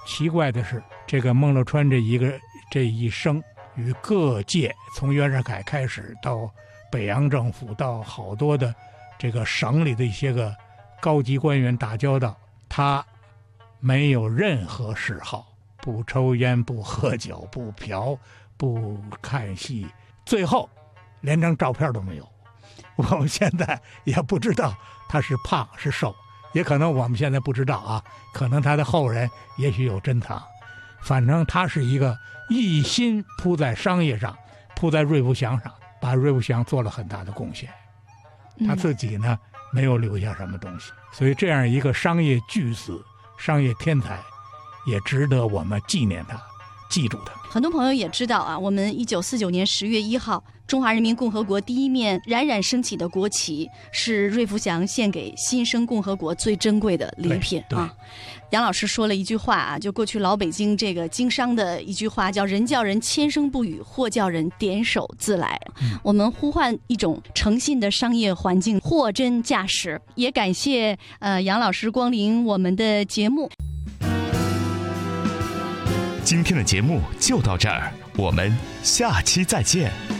奇怪的是，这个孟乐川这一生与各界，从袁世凯开始到北洋政府，到好多的这个省里的一些个高级官员打交道，他没有任何嗜好，不抽烟，不喝酒，不嫖，不看戏，最后连张照片都没有。我们现在也不知道他是胖是瘦，也可能我们现在不知道啊，可能他的后人也许有珍藏。反正他是一个一心扑在商业上，扑在瑞福祥上，把瑞福祥做了很大的贡献。他自己呢，没有留下什么东西，所以这样一个商业巨子、商业天才，也值得我们纪念他，记住他。 很多朋友也知道啊，我们1949年10月1号，中华人民共和国第一面冉冉升起的国旗，是瑞福祥献给新生共和国最珍贵的礼品啊。杨老师说了一句话啊，就过去老北京这个经商的一句话，叫人叫人千声不语，货叫人点手自来。我们呼唤一种诚信的商业环境，货真价实。也感谢杨老师光临我们的节目。 今天的节目就到这儿，我们下期再见。